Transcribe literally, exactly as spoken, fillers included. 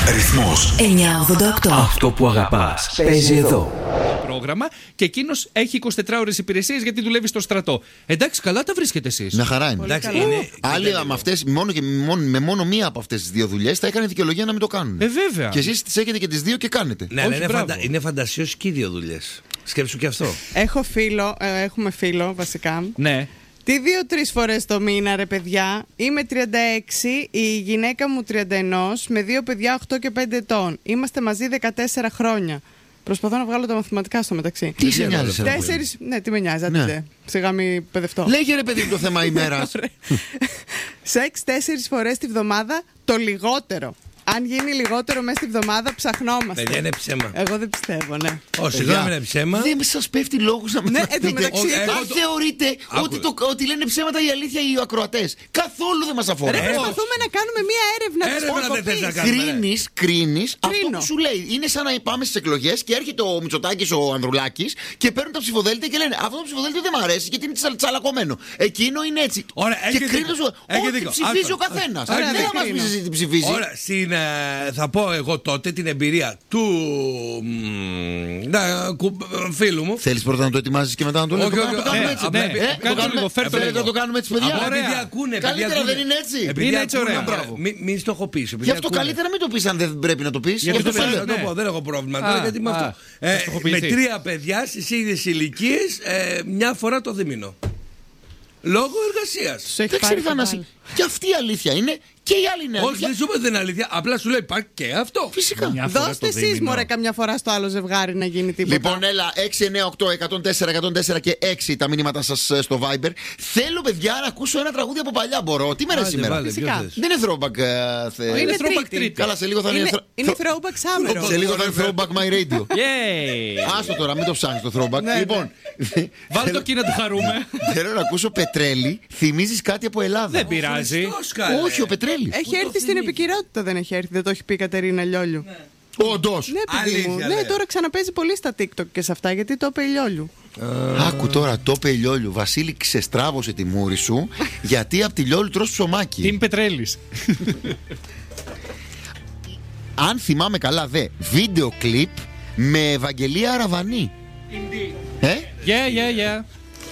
Ρυθμός εννιακόσια ογδόντα οκτώ. Αυτό που αγαπάς παίζει εδώ. Πρόγραμμα και εκείνος έχει είκοσι ώρες υπηρεσίες γιατί δουλεύει στο στρατό. Εντάξει, καλά τα βρίσκετε εσείς. Μια χαρά είναι. Εντάξει, είναι... είναι... Άλλοι με, αυτές, μόνο και μόνο, με μόνο μία από αυτές τις δύο δουλειές θα έκανε δικαιολογία να μην το κάνουν. Ε, βέβαια. Και εσείς τις έχετε και τις δύο και κάνετε. Ναι, Όχι, ναι, είναι, μπράβο. φαντα... είναι φαντασίως και οι δύο δουλειές. Σκέψου και αυτό. Έχω φίλο, ε, έχουμε φίλο βασικά. Ναι. Τι δύο-τρεις φορές το μήνα, ρε παιδιά. Είμαι τριάντα έξι, η γυναίκα μου τριάντα ένα, με δύο παιδιά οκτώ και πέντε ετών. Είμαστε μαζί δεκατέσσερα χρόνια. Προσπαθώ να βγάλω τα μαθηματικά στο μεταξύ. Τι σε νοιάζει, ρε, Τέσσερις. Ναι, τι με νοιάζει, Ναι. άντε. Σιγά μη παιδευτώ. Λέγε ρε παιδί το θέμα ημέρας. Σεξ τέσσερις φορές τη βδομάδα το λιγότερο. Αν γίνει λιγότερο μέσα στη βδομάδα, ψαχνόμαστε. Παιδιά, είναι ψέμα. Εγώ δεν πιστεύω, ναι. Όχι, συγγνώμη, είναι ψέμα. Δεν σας πέφτει λόγος να Ναι, μην εν τω μεταξύ, εγώ Αν το- θεωρείτε Άκου. ότι, το, ότι λένε ψέματα η αλήθεια οι ακροατές. Καθόλου δεν μας αφορά. Ρε, Ε, προσπαθούμε να κάνουμε μία έρευνα της Έρευνα δεν θες να φωτοπής. κάνουμε. Κρίνεις, κρίνεις αυτό Κρίνω. που σου λέει. Είναι σαν να πάμε στις εκλογές και έρχεται ο Μητσοτάκης, ο Ανδρουλάκης και παίρνουν τα ψηφοδέλτια και λένε αυτό το ψηφοδέλτιο δεν μ' αρέσει γιατί είναι τσαλ- τσαλακωμένο. Εκείνο είναι έτσι. Ωραία, και έχετε κρίνεις δίκιο. Έχετε ό,τι δίκιο. ψηφίζει Άκου. ο καθένας. Ωραία, Δεν δεν θα μας κρίνω. πεις εσύ τι ψηφίζει. Ωραία, στην, ε, θα πω εγώ τότε την εμπειρία του μ, να, κου, φίλου μου. Θέλεις πρώτα να το ετοιμάζεις και μετά να το λέω. Όχι, Το όχι, κάνουμε ναι, έτσι. απλά Ε, επειδή- το κάτω κάνουμε- λίγο, φέρ' το θέλετε λίγο. να το κάνουμε έτσι, παιδιά. Απλά Ωραία. επειδή ακούνε, επειδή Καλύτερα ακούνε. δεν είναι έτσι. Επειδή Είναι έτσι, ακούνε, ωραία. μπράβο. Μην μη στοχοποιήσω. επειδή Γι' αυτό ακούνε. καλύτερα μην το πεις αν δεν πρέπει να το πεις. Γιατί Γι' αυτό το σου πες, λέω. Θα το πω, δεν έχω πρόβλημα Α, τώρα γιατί με α, αυτό. θα Ε, στοχοποιηθεί. με τρία παιδιά στις ίδιες ηλικίες ε, μια φορά το δίμηνο. Λόγω εργασίας. Τους έχει Δεν πάρει ξέρει Θανάση. κομπάλ. Και αυτή η αλήθεια είναι και η άλλη είναι Όχι, αλήθεια. δεν σου είπε δεν είναι αλήθεια. Απλά σου λέει υπάρχει και αυτό. Φυσικά. Μια φορά Δώστε το εσείς δίμηνο. μωρέ καμιά φορά στο άλλο ζευγάρι να γίνει τίποτα. Λοιπόν, έλα, έξι εννιά οκτώ εκατόν τέσσερα εκατόν τέσσερα και έξι τα μηνύματα σας ε, στο Viber. Θέλω, παιδιά, να ακούσω ένα τραγούδι από παλιά. Μπορώ. Τι μέρα Άντε, σήμερα. βάλε, Φυσικά. ποιο θες. Δεν είναι throwback. ε, θε- Είναι throwback τρίτη. τρίτη. Καλά, σε λίγο θα είναι. Είναι, thro- είναι thro- throwback summer. Σε λίγο θα είναι throwback my radio. Yay. Άστο τώρα, μην το ψάχνεις το throwback. Ναι, Λοιπόν, Βάλ' το εκεί να το χαρούμε. θέλω να ακούσω Πετρέλη. Θυμίζεις κάτι από Ελλάδα. Δεν πειράζει. Χριστός, καλέ. Όχι, ο Πετρέλη. Έχει έρθει στην επικαιρότητα, δεν έχει έρθει. Δεν το έχει πει η Κατερίνα Λιόλιου. Όντως. Ναι, παιδί μου. Αλήθεια, Ναι, λέει. τώρα ξαναπέζει πολύ στα TikTok και σε αυτά γιατί το είπε η Λιόλιου. Άκου τώρα, το είπε η Λιόλιου. Βασίλη, ξεστράβωσε τη μούρη σου γιατί από τη Λιόλιου τρως ψωμάκι. Τιμ Πετρέλης. Αν θυμάμαι καλά, δε, βίντεο κλιπ με Ευαγγελία Αραβανή. Ε? Yeah, yeah, yeah.